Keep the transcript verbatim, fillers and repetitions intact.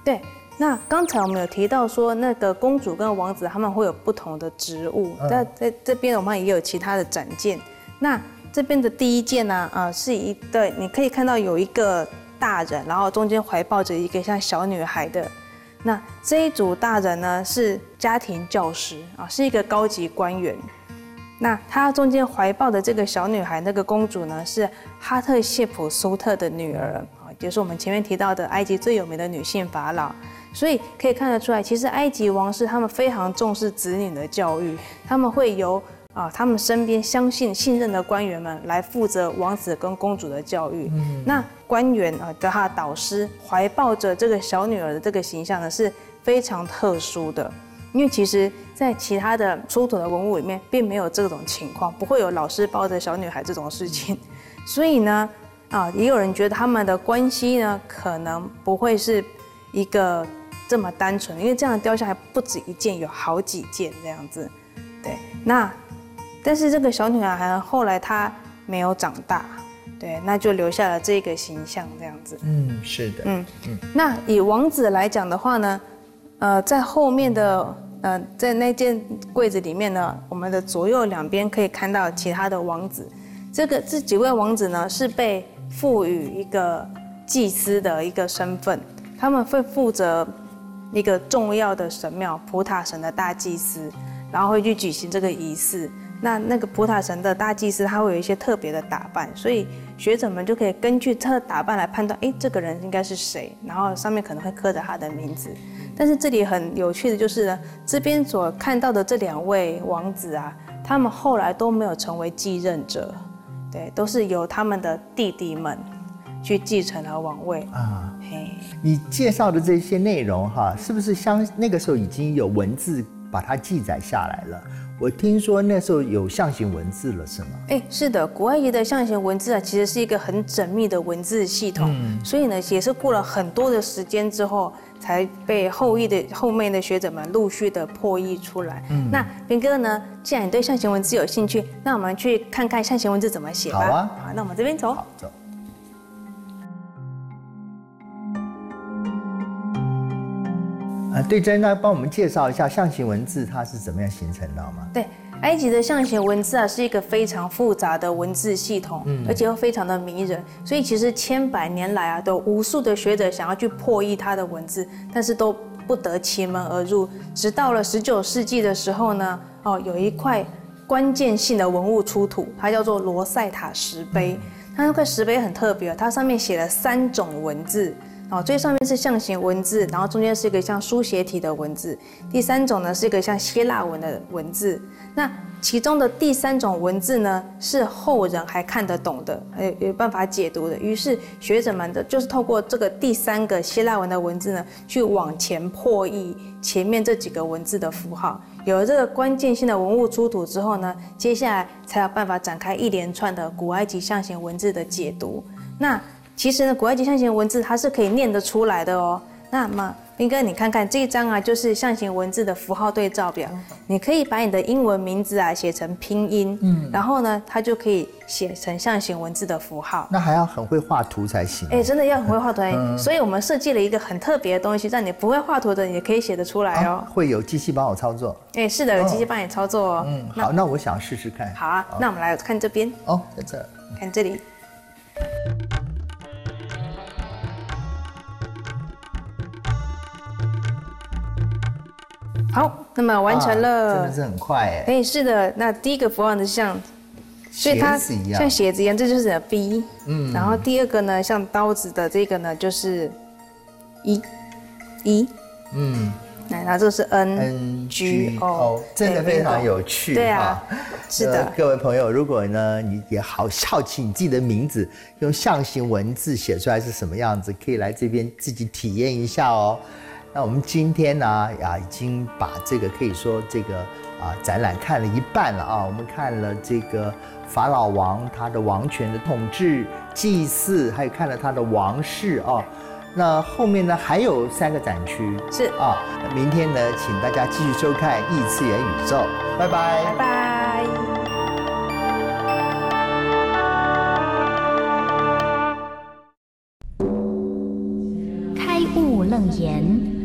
对，那刚才我们有提到说，那个公主跟王子他们会有不同的职务，在、嗯、在这边我们也有其他的展件。那这边的第一件呢，呃，是一对，你可以看到有一个大人，然后中间怀抱着一个像小女孩的。那这一组大人呢是家庭教师啊，是一个高级官员。那他中间怀抱的这个小女孩，那个公主呢是哈特谢普苏特的女儿啊，也就是我们前面提到的埃及最有名的女性法老。所以可以看得出来，其实埃及王室他们非常重视子女的教育，他们会由啊他们身边相信信任的官员们来负责王子跟公主的教育。嗯、那官员啊的他的导师怀抱着这个小女儿的这个形象呢是非常特殊的。因为其实，在其他的出土的文物里面，并没有这种情况，不会有老师抱着小女孩这种事情。所以呢，啊，也有人觉得他们的关系呢，可能不会是一个这么单纯，因为这样的雕像还不止一件，有好几件这样子。对，那但是这个小女孩后来她没有长大，对，那就留下了这个形象这样子。 嗯，是的。 嗯嗯。那以王子来讲的话呢，呃，在后面的。呃，在那件柜子里面呢，我们的左右两边可以看到其他的王子。这个这几位王子呢，是被赋予一个祭司的一个身份，他们会负责一个重要的神庙普塔神的大祭司，然后会去举行这个仪式。那那个普塔神的大祭司他会有一些特别的打扮，所以学者们就可以根据他的打扮来判断，哎，这个人应该是谁，然后上面可能会刻着他的名字。但是这里很有趣的就是呢，这边所看到的这两位王子啊，他们后来都没有成为继任者，对，都是由他们的弟弟们去继承了王位啊。嘿， 你介绍的这些内容哈，是不是像那个时候已经有文字把它记载下来了？我听说那时候有象形文字了，是吗？ 哎，是的，古埃及的象形文字啊，其实是一个很缜密的文字系统，嗯、所以呢，也是过了很多的时间之后，才被后裔的后面的学者们陆续的破译出来。嗯、那斌哥呢，既然你对象形文字有兴趣，那我们去看看象形文字怎么写吧。 好啊， 好，那我们这边走。 好，走。啊，对真，那帮我们介绍一下象形文字它是怎么样形成的吗？ 对，埃及的象形文字啊是一个非常复杂的文字系统，嗯、而且又非常的迷人，所以其实千百年来啊，都有无数的学者想要去破译它的文字，但是都不得其门而入。直到了十九世纪的时候呢，哦，有一块关键性的文物出土，它叫做罗塞塔石碑。嗯、它那块石碑很特别，它上面写了三种文字。哦，最上面是象形文字，然后中间是一个像书写体的文字，第三种呢是一个像希腊文的文字。那其中的第三种文字呢，是后人还看得懂的，有有办法解读的。于是学者们的就是透过这个第三个希腊文的文字呢，去往前破译前面这几个文字的符号。有了这个关键性的文物出土之后呢，接下来才有办法展开一连串的古埃及象形文字的解读。那其实呢，古埃及象形文字它是可以念得出来的哦。那么斌哥，你看看这一张啊，就是象形文字的符号对照表。你可以把你的英文名字啊写成拼音，嗯，然后呢，它就可以写成象形文字的符号。 那还要很会画图才行。 哎，真的要很会画图才行。嗯、所以我们设计了一个很特别的东西，让你不会画图的也可以写得出来哦。 啊、会有机器帮我操作？ 哎，是的，有机器帮你操作哦。 嗯，好，那我想试试看。 好啊，好，那我们来看这边。 哦，在这儿。 看这里。好，那么完成了， 啊、真的是很快哎。 哎，是的，那第一个符号呢像，所以它像鞋子一样，这就是 B。嗯。然后第二个呢，像刀子的这个呢，就是一，一。嗯。然后这个是 N N G O， 真的非常有趣。 对啊，是的、呃。 各位朋友，如果呢你也好好奇你自己的名字用象形文字写出来是什么样子，可以来这边自己体验一下哦。那我们今天呢啊，已经把这个可以说这个啊展览看了一半了啊。我们看了这个法老王他的王权的统治、祭祀，还有看了他的王室啊。那后面呢还有三个展区是啊。明天呢，请大家继续收看《异次元宇宙》，拜拜， 拜拜。 开悟楞言。